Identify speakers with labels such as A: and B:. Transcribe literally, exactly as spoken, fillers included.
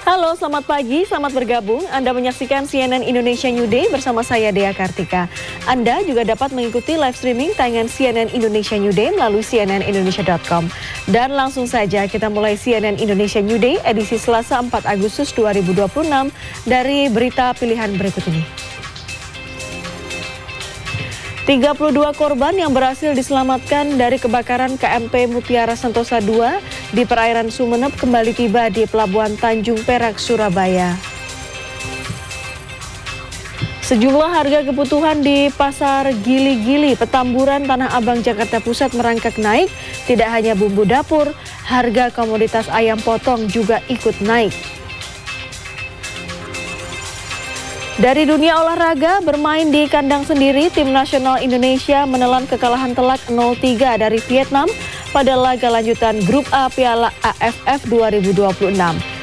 A: Halo, selamat pagi, selamat bergabung. Anda menyaksikan C N N Indonesia New Day bersama saya Dea Kartika. Anda juga dapat mengikuti live streaming tayangan C N N Indonesia New Day melalui c n n indonesia dot com. Dan langsung saja kita mulai C N N Indonesia New Day edisi Selasa empat Agustus dua ribu dua puluh enam dari berita pilihan berikut ini. tiga puluh dua korban yang berhasil diselamatkan dari kebakaran K M P Mutiara Sentosa dua di perairan Sumeneb kembali tiba di Pelabuhan Tanjung Perak, Surabaya. Sejumlah harga kebutuhan di Pasar Gili-Gili, Petamburan, Tanah Abang, Jakarta Pusat merangkak naik. Tidak hanya bumbu dapur, harga komoditas ayam potong juga ikut naik. Dari dunia olahraga, bermain di kandang sendiri, tim nasional Indonesia menelan kekalahan telak nol tiga dari Vietnam pada laga lanjutan Grup A Piala A F F dua ribu dua puluh enam.